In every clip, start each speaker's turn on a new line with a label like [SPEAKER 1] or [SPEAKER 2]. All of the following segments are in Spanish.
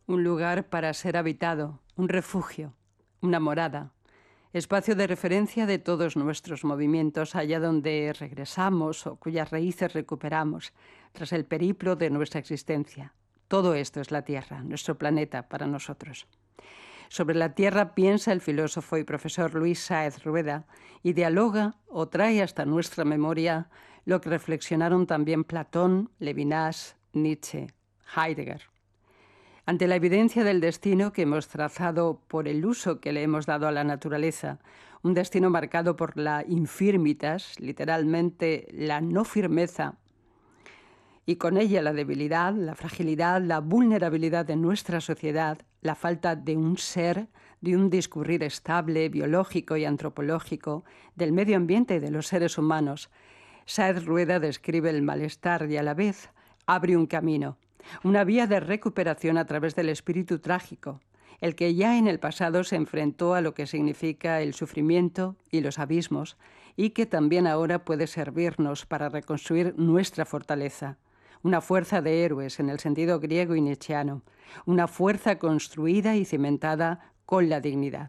[SPEAKER 1] un lugar para ser habitado, un refugio, una morada, espacio de referencia de todos nuestros movimientos, allá donde regresamos o cuyas raíces recuperamos tras el periplo de nuestra existencia. Todo esto es la Tierra, nuestro planeta para nosotros. Sobre la Tierra piensa el filósofo y profesor Luis Sáez Rueda y dialoga o trae hasta nuestra memoria lo que reflexionaron también Platón, Levinas, Nietzsche, Heidegger. Ante la evidencia del destino que hemos trazado por el uso que le hemos dado a la naturaleza, un destino marcado por la infirmitas, literalmente la no firmeza, y con ella la debilidad, la fragilidad, la vulnerabilidad de nuestra sociedad, la falta de un ser, de un discurrir estable, biológico y antropológico, del medio ambiente y de los seres humanos, Sáez Rueda describe el malestar y a la vez abre un camino, una vía de recuperación a través del espíritu trágico, el que ya en el pasado se enfrentó a lo que significa el sufrimiento y los abismos, y que también ahora puede servirnos para reconstruir nuestra fortaleza. Una fuerza de héroes en el sentido griego y nietzscheano, una fuerza construida y cimentada con la dignidad.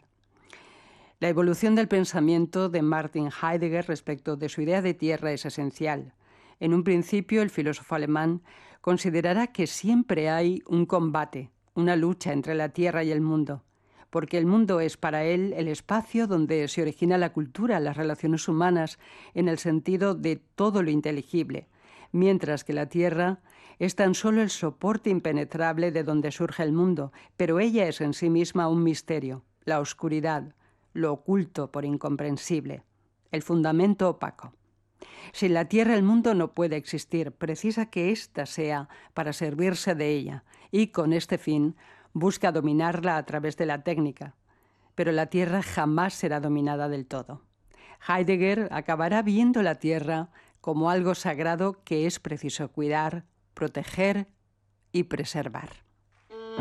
[SPEAKER 1] La evolución del pensamiento de Martin Heidegger respecto de su idea de tierra es esencial. En un principio, el filósofo alemán considerará que siempre hay un combate, una lucha entre la tierra y el mundo, porque el mundo es para él el espacio donde se origina la cultura, las relaciones humanas, en el sentido de todo lo inteligible, mientras que la tierra es tan solo el soporte impenetrable de donde surge el mundo, pero ella es en sí misma un misterio, la oscuridad, lo oculto por incomprensible, el fundamento opaco. Sin la tierra el mundo no puede existir, precisa que ésta sea para servirse de ella, y con este fin busca dominarla a través de la técnica. Pero la tierra jamás será dominada del todo. Heidegger acabará viendo la tierra como algo sagrado que es preciso cuidar, proteger y preservar.